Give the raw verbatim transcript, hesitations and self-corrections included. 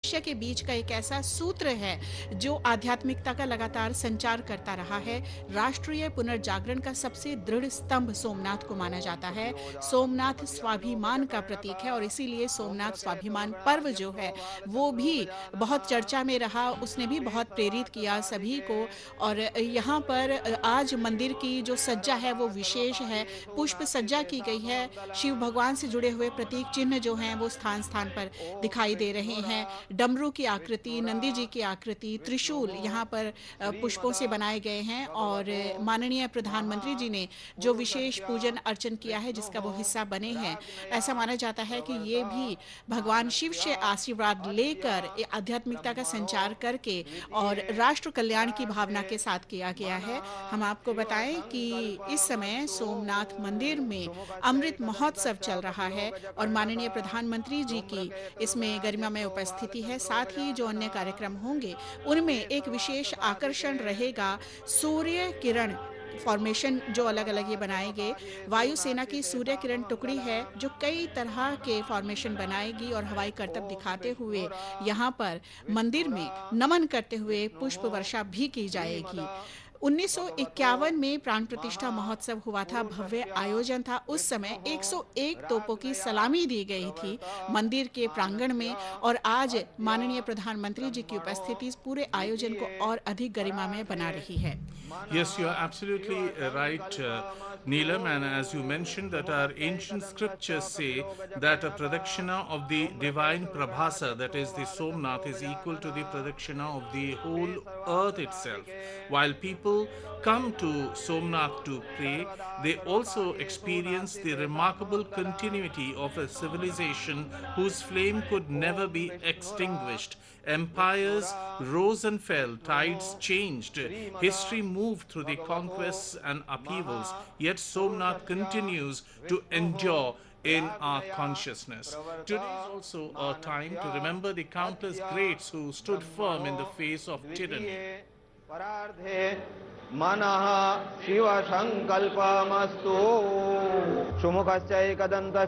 मनुष्य के बीच का एक ऐसा सूत्र है जो आध्यात्मिकता का लगातार संचार करता रहा है। राष्ट्रीय पुनर्जागरण का सबसे दृढ़ स्तंभ सोमनाथ को माना जाता है। सोमनाथ स्वाभिमान का प्रतीक है और इसीलिए सोमनाथ स्वाभिमान पर्व जो है वो भी बहुत चर्चा में रहा। उसने भी बहुत प्रेरित किया सभी को। और यहाँ पर आज मंदिर की जो सज्जा है वो विशेष है। पुष्प सज्जा की गई है। शिव भगवान से जुड़े हुए प्रतीक चिन्ह जो हैं वो स्थान स्थान पर दिखाई दे रहे हैं। डमरू की आकृति, नंदी जी की आकृति, त्रिशूल यहाँ पर पुष्पों से बनाए गए हैं और माननीय प्रधानमंत्री जी ने जो विशेष पूजन अर्चन किया है जिसका वो हिस्सा बने हैं। ऐसा माना जाता है कि ये भी भगवान शिव से आशीर्वाद लेकर आध्यात्मिकता का संचार करके और राष्ट्र कल्याण की भावना के साथ किया गया है। हम आपको बताएं कि इस समय सोमनाथ मंदिर में अमृत महोत्सव चल रहा है और माननीय प्रधानमंत्री जी की इसमें गरिमामय उपस्थिति है। साथ ही जो अन्य कार्यक्रम होंगे उनमें एक विशेष आकर्षण रहेगा। सूर्य किरण फॉर्मेशन जो अलग अलग ये बनाएंगे, वायुसेना की सूर्य किरण टुकड़ी है जो कई तरह के फॉर्मेशन बनाएगी और हवाई करतब दिखाते हुए यहाँ पर मंदिर में नमन करते हुए पुष्प वर्षा भी की जाएगी। उन्नीस सौ इक्यावन में प्राण प्रतिष्ठा महोत्सव हुआ था, भव्य आयोजन था। उस समय एक सौ एक तोपों की सलामी दी गई थी मंदिर के प्रांगण में और आज माननीय प्रधानमंत्री जी की उपस्थिति पूरे आयोजन को और अधिक गरिमामय बना रही है। Yes, you are absolutely uh, right, uh, Neelam. And as you mentioned, that our ancient scriptures say that a pradakshina of the divine Prabhasa, that is the Somnath, is equal to the pradakshina of the whole earth itself. While people come to Somnath to pray, they also experience the remarkable continuity of a civilization whose flame could never be extinguished. Empires rose and fell, tides changed, history moved through the conquests and upheavals, yet Somnath continues to endure in our consciousness. Today is also a time to remember the countless greats who stood firm in the face of tyranny. मनः शिव संकल्पमस्तु सुमुखश्च एकदन्तः